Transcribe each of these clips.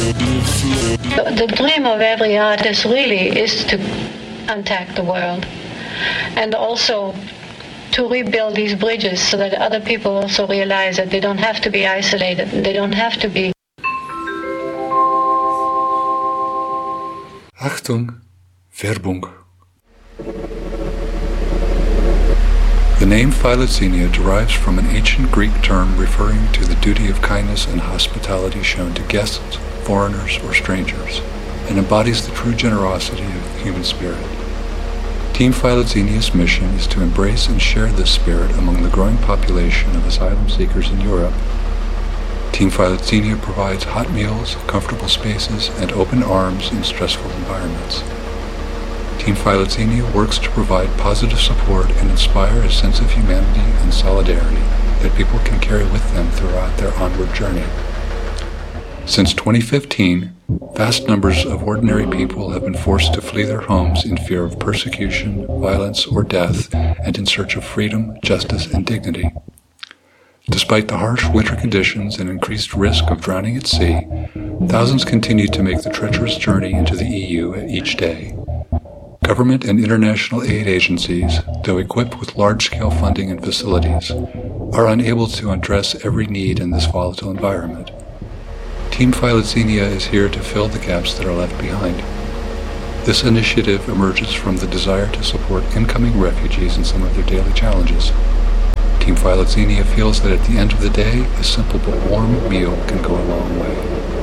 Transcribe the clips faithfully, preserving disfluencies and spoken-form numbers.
The dream of every artist really is to untack the world and also to rebuild these bridges so that other people also realize that they don't have to be isolated, they don't have to be. Achtung, Werbung. The name Philoxenia derives from an ancient Greek term referring to the duty of kindness and hospitality shown to guests, foreigners, or strangers, and embodies the true generosity of the human spirit. Team Philoxenia's mission is to embrace and share this spirit among the growing population of asylum seekers in Europe. Team Philoxenia provides hot meals, comfortable spaces, and open arms in stressful environments. Team Philoxenia works to provide positive support and inspire a sense of humanity and solidarity that people can carry with them throughout their onward journey. Since twenty fifteen, vast numbers of ordinary people have been forced to flee their homes in fear of persecution, violence, or death, and in search of freedom, justice, and dignity. Despite the harsh winter conditions and increased risk of drowning at sea, thousands continue to make the treacherous journey into the E U each day. Government and international aid agencies, though equipped with large-scale funding and facilities, are unable to address every need in this volatile environment. Team Philoxenia is here to fill the gaps that are left behind. This initiative emerges from the desire to support incoming refugees in some of their daily challenges. Team Philoxenia feels that at the end of the day, a simple but warm meal can go a long way.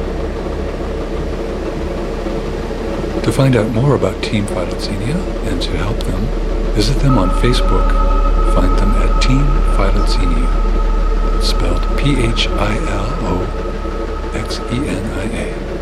To find out more about Team Philoxenia and to help them, visit them on Facebook. Find them at Team Philoxenia, spelled P H I L O X E N I A.